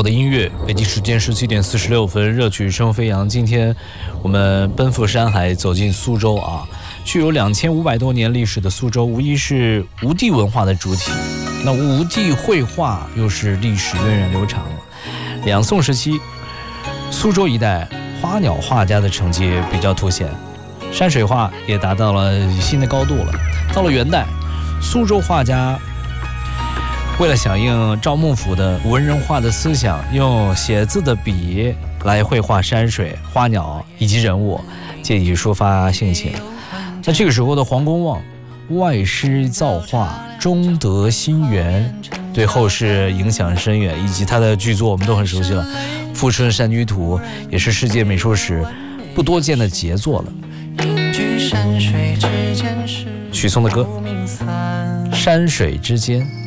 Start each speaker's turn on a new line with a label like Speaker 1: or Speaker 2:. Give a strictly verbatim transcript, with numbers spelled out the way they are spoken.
Speaker 1: 我的音乐，北京时间十七点四十六分，热曲声飞扬。今天我们奔赴山海，走进苏州啊。具有两千五百多年历史的苏州，无疑是吴地文化的主体。那吴地绘画又是历史源远流长了。两宋时期，苏州一带花鸟画家的成绩比较凸显，山水画也达到了新的高度了。到了元代，苏州画家为了响应赵孟頫的文人画的思想，用写字的笔来绘画山水、花鸟以及人物，借以抒发性情。那这个时候的黄公望外诗造画，终得心源，对后世影响深远，以及他的剧作我们都很熟悉了，《富春山居图》也是世界美术史不多见的杰作了。许嵩的歌《山水之间》。